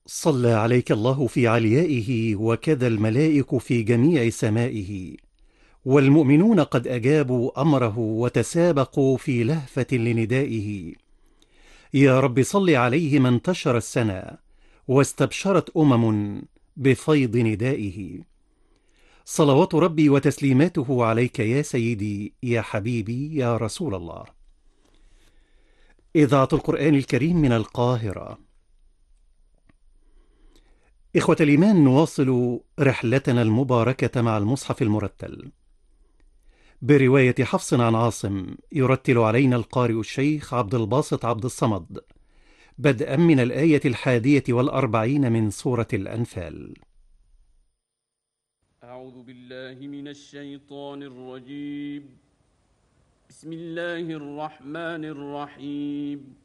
صلى عليك الله في عليائه وكذا الملائك في جميع سمائه، والمؤمنون قد أجابوا أمره وتسابقوا في لهفة لندائه. يا رب صل عليه ما انتشر السنى واستبشرت بفيض ندائه. صلوات ربي وتسليماته عليك يا سيدي يا حبيبي يا رسول الله. إذاعة القرآن الكريم من القاهرة. إخوة الإيمان، نواصل رحلتنا المباركة مع المصحف المرتل برواية حفص عن عاصم. يرتل علينا القارئ الشيخ عبد الباسط عبد الصمد، بدءا من الآية 41 من سورة الأنفال. أعوذ بالله من الشيطان الرجيم. بسم الله الرحمن الرحيم.